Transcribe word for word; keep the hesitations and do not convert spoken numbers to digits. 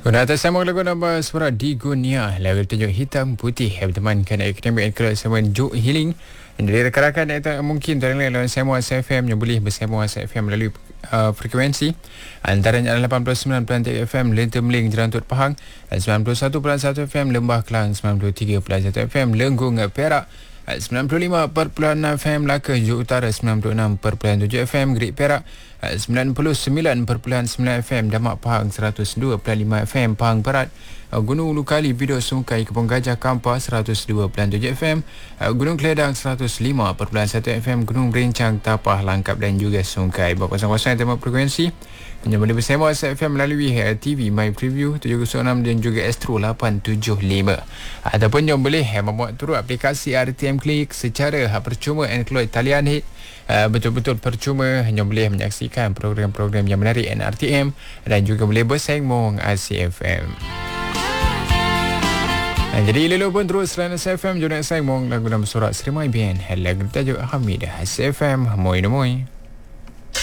Kuna atas sama lagu nama suara di Gunia. Lagu tunjuk hitam putih yang bertemankan Academic Encouragement Joe Healing. Jadi rakan-rakan yang mungkin terdengar dalam Semua S F M yang boleh bersama S F M melalui uh, frekuensi. Antaranya adalah lapan puluh sembilan perpuluhan tiga F M Lentor Meling Jerantut Pahang, sembilan puluh satu perpuluhan satu F M Lembah Kelang, sembilan puluh tiga perpuluhan satu F M Lenggong Perak, sembilan puluh lima perpuluhan enam F M Melaka Hujung Utara, sembilan puluh enam perpuluhan tujuh F M Gerik Perak, sembilan puluh sembilan perpuluhan sembilan F M Damak Pahang, seratus dua perpuluhan lima F M Pahang Barat, Gunung Ulu Kali Bidok Sungai Kebun Gajah Kampar, seratus dua perpuluhan tujuh F M, Gunung Keledang seratus lima perpuluhan satu F M, Gunung Berencang Tapah Langkap dan juga Sungai. Buat kosong-kosong yang tema frekuensi hanya boleh bersama S F M melalui T V My Preview tujuh kosong enam dan juga Astro lapan tujuh lima, ataupun yang boleh membuat turut aplikasi R T M Click secara percuma Android talian hit. Uh, betul-betul percuma, hanya boleh menyaksikan program-program yang menarik N R T M dan juga boleh bersembang A C F M. Uh, jadi lelu pun terus selain S F M, jom nak sembang lagu dalam surat Serimai Band. Lagu tajuk Hamidah A C F M. Moi moi.